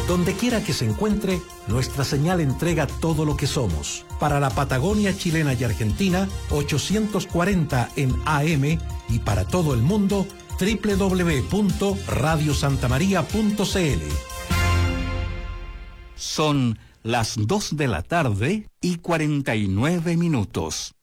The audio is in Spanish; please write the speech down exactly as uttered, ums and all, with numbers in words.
Donde quiera que se encuentre, nuestra señal entrega todo lo que somos. Para la Patagonia chilena y Argentina, ochocientos cuarenta en A M, y para todo el mundo, doble u doble u doble u punto radio santa maría punto c l. Son las dos de la tarde y cuarenta y nueve minutos.